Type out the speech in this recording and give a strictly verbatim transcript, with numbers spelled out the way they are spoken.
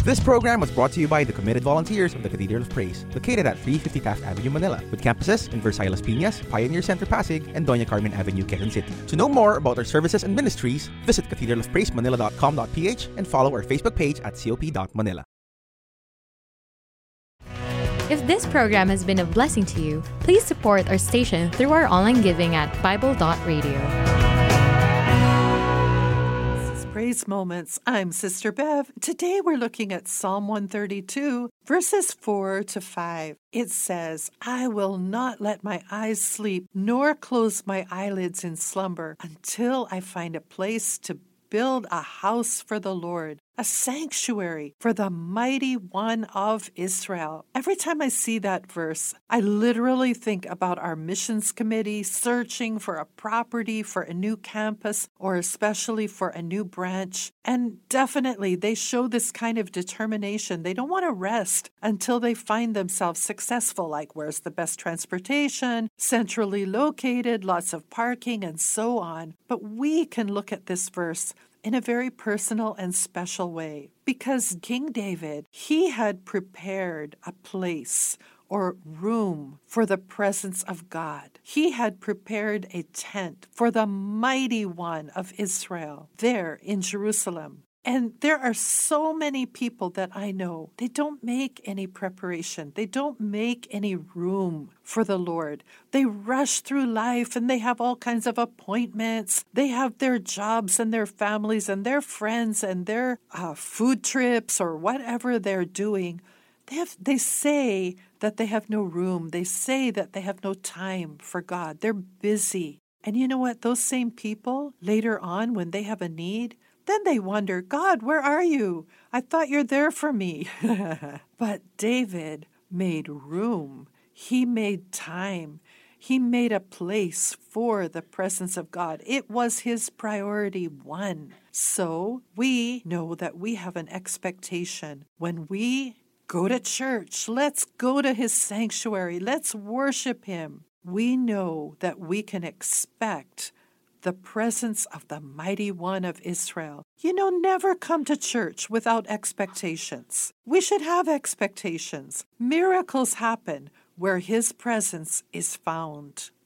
This program was brought to you by the committed volunteers of the Cathedral of Praise, located at three fifty Taft Avenue, Manila, with campuses in Versailles Las Piñas, Pioneer Center Pasig, and Doña Carmen Avenue, Quezon City. To know more about our services and ministries, visit cathedral of praise manila dot com dot p h and follow our Facebook page at c o p dot manila. If this program has been a blessing to you, please support our station through our online giving at bible dot radio. Praise Moments. I'm Sister Bev. Today we're looking at Psalm one thirty-two, verses four to five. It says, I will not let my eyes sleep, nor close my eyelids in slumber, until I find a place to build a house for the Lord, a sanctuary for the mighty one of Israel. Every time I see that verse, I literally think about our missions committee searching for a property for a new campus or especially for a new branch. And definitely they show this kind of determination. They don't want to rest until they find themselves successful, like where's the best transportation, centrally located, lots of parking, and so on. But we can look at this verse in a very personal and special way, because King David, he had prepared a place or room for the presence of God. He had prepared a tent for the mighty one of Israel there in Jerusalem. And there are so many people that I know, they don't make any preparation. They don't make any room for the Lord. They rush through life and they have all kinds of appointments. They have their jobs and their families and their friends and their uh, food trips or whatever they're doing. They have, they say that they have no room. They say that they have no time for God. They're busy. And you know what? Those same people, later on when they have a need, then they wonder, God, where are you? I thought you're there for me. But David made room. He made time. He made a place for the presence of God. It was his priority one. So we know that we have an expectation. When we go to church, let's go to his sanctuary. Let's worship him. We know that we can expect the presence of the mighty one of Israel. You know, never come to church without expectations. We should have expectations. Miracles happen where his presence is found.